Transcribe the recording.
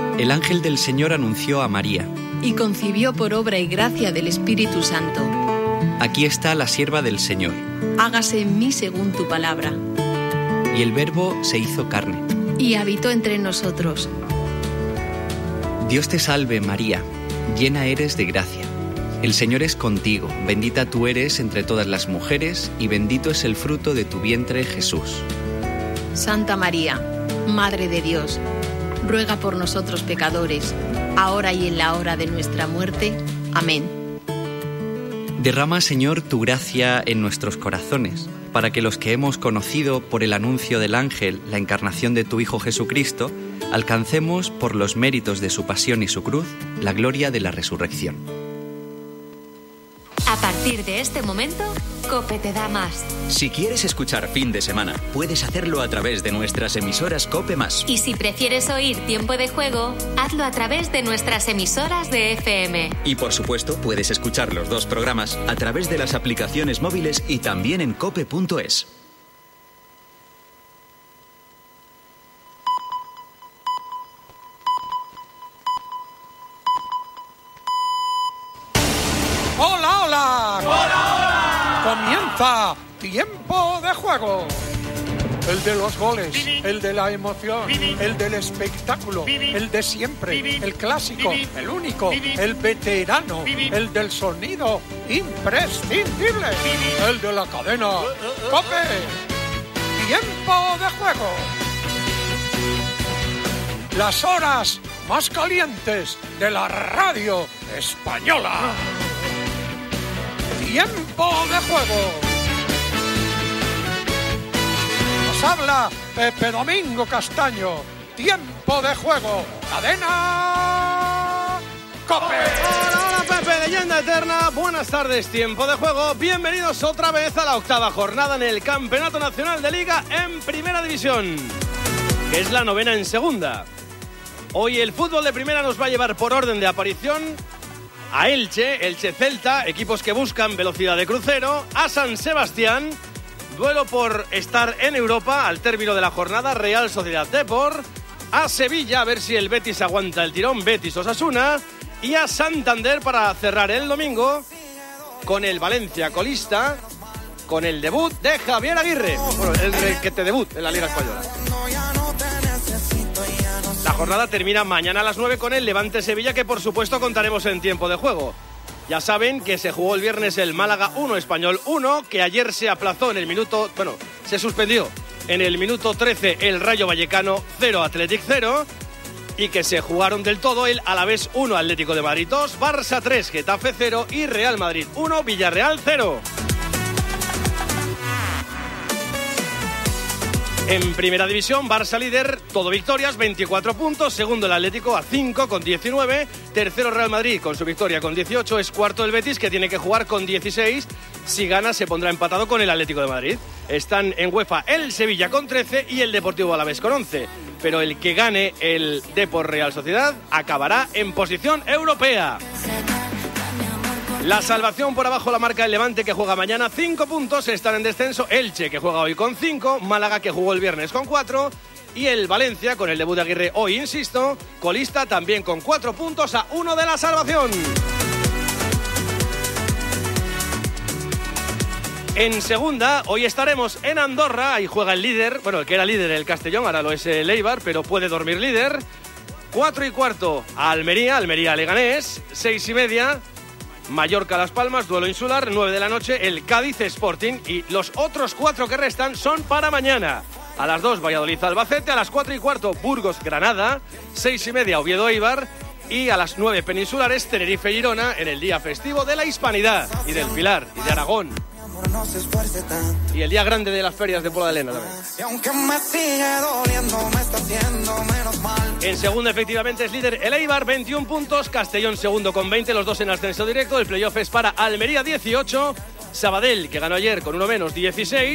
El ángel del Señor anunció a María. Y concibió por obra y gracia del Espíritu Santo. Aquí está la sierva del Señor. Hágase en mí según tu palabra. Y el Verbo se hizo carne. Y habitó entre nosotros. Dios te salve, María, llena eres de gracia. El Señor es contigo, bendita tú eres entre todas las mujeres, y bendito es el fruto de tu vientre, Jesús. Santa María, Madre de Dios, ruega por nosotros pecadores, ahora y en la hora de nuestra muerte. Amén. Derrama, Señor, tu gracia en nuestros corazones, para que los que hemos conocido por el anuncio del ángel la encarnación de tu Hijo Jesucristo, alcancemos, por los méritos de su pasión y su cruz, la gloria de la resurrección. A partir de este momento, COPE te da más. Si quieres escuchar Fin de Semana, puedes hacerlo a través de nuestras emisoras COPE+. Y si prefieres oír Tiempo de Juego, hazlo a través de nuestras emisoras de FM. Y por supuesto, puedes escuchar los dos programas a través de las aplicaciones móviles y también en cope.es. ¡Hola, hola! ¡Hola, hola! Comienza Tiempo de Juego. El de los goles, el de la emoción, el del espectáculo, el de siempre, el clásico, el único, el veterano, el del sonido imprescindible, el de la cadena COPE. Tiempo de Juego. Las horas más calientes de la radio española. Tiempo de Juego. Nos habla Pepe Domingo Castaño. Tiempo de Juego. Cadena COPE. Hola, Pepe, leyenda eterna. Buenas tardes, Tiempo de Juego. Bienvenidos otra vez a la 8ª jornada en el Campeonato Nacional de Liga en Primera División, que es la 9ª en Segunda. Hoy el fútbol de Primera nos va a llevar por orden de aparición a Elche, Elche-Celta, equipos que buscan velocidad de crucero, a San Sebastián, duelo por estar en Europa al término de la jornada, Real Sociedad Depor, a Sevilla, a ver si el Betis aguanta el tirón, Betis-Osasuna, y a Santander para cerrar el domingo con el Valencia colista, con el debut de Javier Aguirre, bueno, el que te debut en la Liga Española. La jornada termina mañana a las 9 con el Levante-Sevilla, que por supuesto contaremos en Tiempo de Juego. Ya saben que se jugó el viernes el Málaga 1, Español 1, que ayer se aplazó en el minuto... Bueno, se suspendió en el minuto 13 el Rayo Vallecano 0, Athletic 0, y que se jugaron del todo el Alavés 1, Atlético de Madrid 2, Barça 3, Getafe 0 y Real Madrid 1, Villarreal 0. En Primera División, Barça líder, todo victorias, 24 puntos. Segundo el Atlético a 5 con 19. Tercero Real Madrid con su victoria con 18. Es cuarto el Betis, que tiene que jugar con 16. Si gana se pondrá empatado con el Atlético de Madrid. Están en UEFA el Sevilla con 13 y el Deportivo Alavés con 11. Pero el que gane el Depor Real Sociedad acabará en posición europea. La salvación por abajo la marca el Levante, que juega mañana, 5 puntos, están en descenso. Elche, que juega hoy con 5, Málaga, que jugó el viernes con 4, y el Valencia, con el debut de Aguirre hoy, insisto, colista también con 4 puntos a 1 de la salvación. En Segunda, hoy estaremos en Andorra, ahí juega el líder, bueno, el que era líder el Castellón, ahora lo es el Eibar, pero puede dormir líder. 4:15 a Almería Leganés, 6:30 Mallorca-Las Palmas, duelo insular, 9 de la noche, el Cádiz Sporting, y los otros 4 que restan son para mañana. A las 2, Valladolid-Albacete, a las 4:15, Burgos-Granada, 6:30, Oviedo-Eibar, y a las 9 peninsulares, Tenerife-Girona, en el día festivo de la Hispanidad, y del Pilar, y de Aragón. Y el día grande de las ferias de Pola de Lena también. En Segunda, efectivamente, es líder el Eibar, 21 puntos. Castellón segundo con 20, los dos en ascenso directo. El playoff es para Almería, 18. Sabadell, que ganó ayer con uno menos, 16.